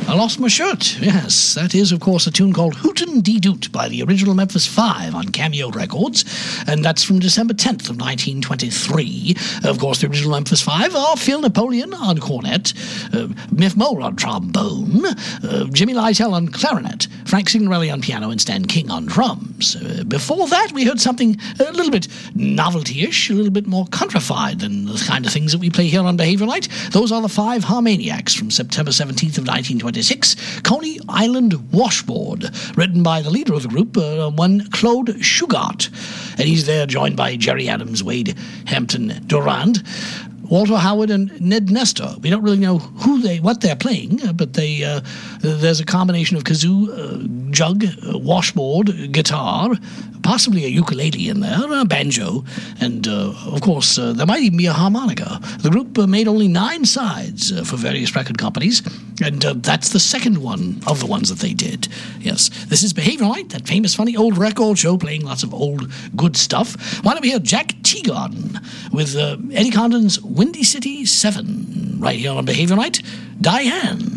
I Lost My Shirt. Yes, that is, of course, a tune called Hootin' Dee Doot by the original Memphis 5 on Cameo Records, and that's from December 10th of 1923. Of course, the original Memphis 5 are Phil Napoleon on cornet, Miff Mole on trombone, Jimmy Lytell on clarinet, Frank Signorelli on piano, and Stan King on drums. Before that, we heard something a little bit novelty-ish, a little bit more countrified than the kind of things that we play here on Behavior Night. Those are the 5 Harmoniacs from September 17th of 1926, Coney Island Washboard, written by the leader of the group, one Claude Shugart. And he's there joined by Jerry Adams, Wade Hampton Durand, Walter Howard, and Ned Nestor. We don't really know what they're playing, but there's a combination of kazoo, jug, washboard, guitar, possibly a ukulele in there, a banjo, and of course there might even be a harmonica. The group made only 9 sides for various record companies, and that's the second one of the ones that they did. Yes, this is Behavior Night, that famous, funny old record show playing lots of old, good stuff. Why don't we hear Jack Teagarden with Eddie Condon's Windy City 7 right here on Behavior Night. Diane.